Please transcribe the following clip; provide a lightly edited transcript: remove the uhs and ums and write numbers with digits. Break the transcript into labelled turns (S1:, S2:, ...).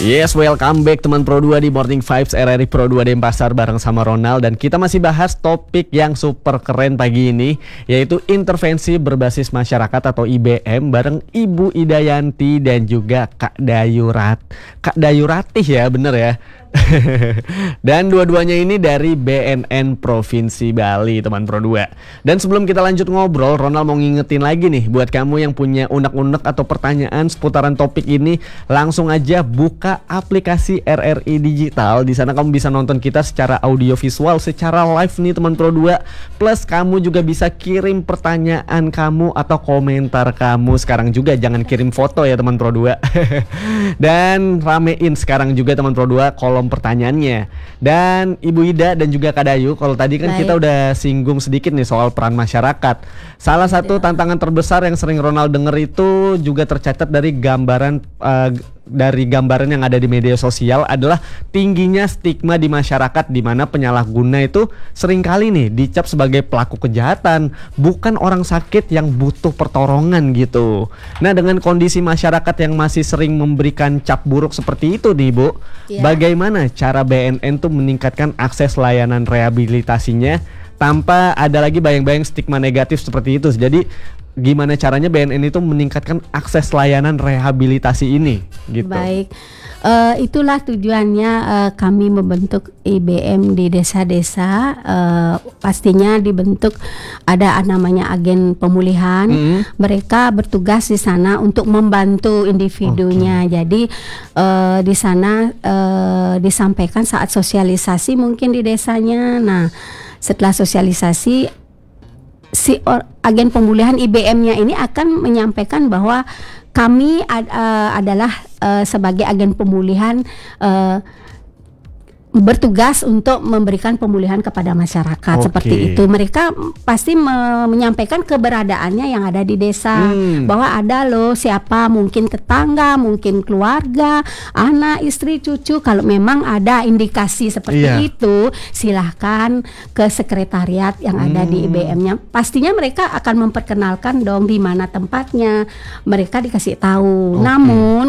S1: Yes, welcome back teman Pro 2 di Morning Vibes RRI Pro 2 Denpasar bareng sama Ronald. Dan kita masih bahas topik yang super keren pagi ini, yaitu intervensi berbasis masyarakat atau IBM bareng Ibu Idayanti dan juga Kak Dayuratih ya, bener ya. Dan dua-duanya ini dari BNN Provinsi Bali teman Pro 2. Dan sebelum kita lanjut ngobrol, Ronald mau ngingetin lagi nih buat kamu yang punya unek-unek atau pertanyaan seputaran topik ini, langsung aja buka aplikasi RRI Digital. Di sana kamu bisa nonton kita secara audio visual, secara live nih teman Pro 2. Plus kamu juga bisa kirim pertanyaan kamu atau komentar kamu. Sekarang juga jangan kirim foto ya teman Pro 2. Dan ramein sekarang juga teman Pro 2 kolom pertanyaannya. Dan Ibu Ida dan juga Kak Dayu, kalau tadi kan kita udah singgung sedikit nih soal peran masyarakat. Salah satu tantangan terbesar yang sering Ronald denger itu juga tercatat dari gambaran yang ada di media sosial adalah tingginya stigma di masyarakat, di mana penyalahguna itu seringkali nih dicap sebagai pelaku kejahatan, bukan orang sakit yang butuh pertolongan gitu. Nah, dengan kondisi masyarakat yang masih sering memberikan cap buruk seperti itu nih Bu, bagaimana cara BNN tuh meningkatkan akses layanan rehabilitasinya tanpa ada lagi bayang-bayang stigma negatif seperti itu? Jadi gimana caranya BNN itu meningkatkan akses layanan rehabilitasi ini gitu.
S2: Baik, itulah tujuannya kami membentuk IBM di desa-desa. Pastinya dibentuk ada namanya agen pemulihan. Mereka bertugas di sana untuk membantu individunya. Jadi di sana disampaikan saat sosialisasi mungkin di desanya. Nah, setelah sosialisasi agen pemulihan IBM-nya ini akan menyampaikan bahwa kami adalah sebagai agen pemulihan bertugas untuk memberikan pemulihan kepada masyarakat. Seperti itu. Mereka pasti menyampaikan keberadaannya yang ada di desa, bahwa ada loh siapa, mungkin tetangga, mungkin keluarga, anak, istri, cucu. Kalau memang ada indikasi seperti itu, silahkan ke sekretariat yang ada di IBM-nya. Pastinya mereka akan memperkenalkan dong di mana tempatnya, mereka dikasih tahu. Namun